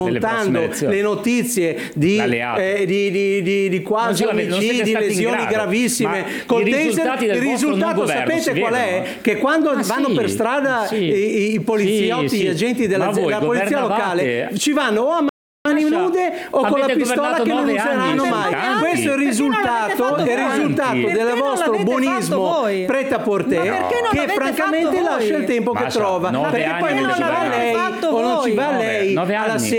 montando le notizie di quasi omicidi, lesioni gravissime col taser. Il risultato sapete qual è? Che quando vanno per strada i poliziotti, gli agenti della polizia locale ci vanno o a mani nude o con la pistola che non useranno mai. Questo è il risultato del vostro buonismo prêt-à-porter, che francamente lascia il tempo che trova, perché poi non ci va lei o non ci va lei alla